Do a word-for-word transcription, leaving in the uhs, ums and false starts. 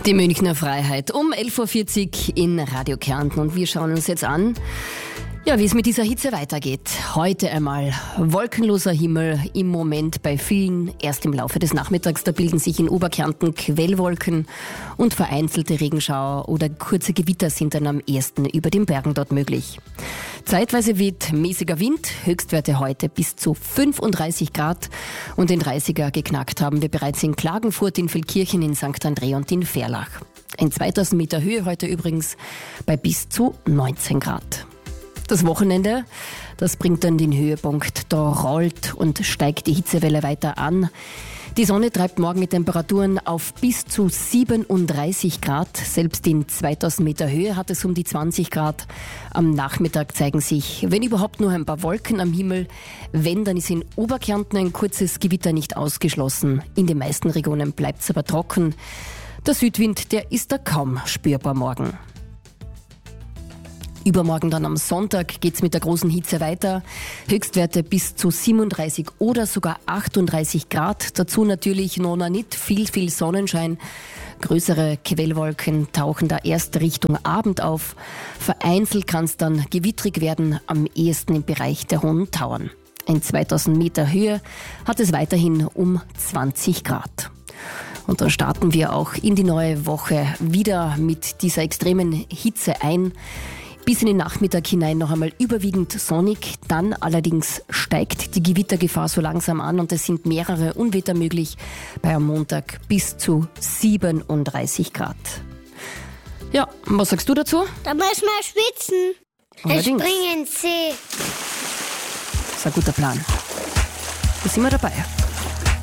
Die Münchner Freiheit um elf Uhr vierzig in Radio Kärnten und wir schauen uns jetzt an, ja, wie es mit dieser Hitze weitergeht. Heute einmal wolkenloser Himmel im Moment bei vielen. Erst im Laufe des Nachmittags, da bilden sich in Oberkärnten Quellwolken und vereinzelte Regenschauer oder kurze Gewitter sind dann am ersten über den Bergen dort möglich. Zeitweise weht mäßiger Wind, Höchstwerte heute bis zu fünfunddreißig Grad und den dreißiger geknackt haben wir bereits in Klagenfurt, in Feldkirchen, in Sankt André und in Verlach. In zweitausend Meter Höhe heute übrigens bei bis zu neunzehn Grad. Das Wochenende, das bringt dann den Höhepunkt. Da rollt und steigt die Hitzewelle weiter an. Die Sonne treibt morgen mit Temperaturen auf bis zu siebenunddreißig Grad. Selbst in zweitausend Meter Höhe hat es um die zwanzig Grad. Am Nachmittag zeigen sich, wenn überhaupt, nur ein paar Wolken am Himmel. Wenn, dann ist in Oberkärnten ein kurzes Gewitter nicht ausgeschlossen. In den meisten Regionen bleibt es aber trocken. Der Südwind, der ist da kaum spürbar morgen. Übermorgen dann am Sonntag geht's mit der großen Hitze weiter. Höchstwerte bis zu siebenunddreißig oder sogar achtunddreißig Grad. Dazu natürlich noch nicht viel, viel Sonnenschein. Größere Quellwolken tauchen da erst Richtung Abend auf. Vereinzelt kann es dann gewittrig werden, am ehesten im Bereich der Hohen Tauern. In zweitausend Meter Höhe hat es weiterhin um zwanzig Grad. Und dann starten wir auch in die neue Woche wieder mit dieser extremen Hitze ein. Bis in den Nachmittag hinein noch einmal überwiegend sonnig, dann allerdings steigt die Gewittergefahr so langsam an und es sind mehrere Unwetter möglich, bei am Montag bis zu siebenunddreißig Grad. Ja, was sagst du dazu? Da muss man schwitzen. Allerdings. Ich springe in den See. Das ist ein guter Plan. Da sind wir dabei.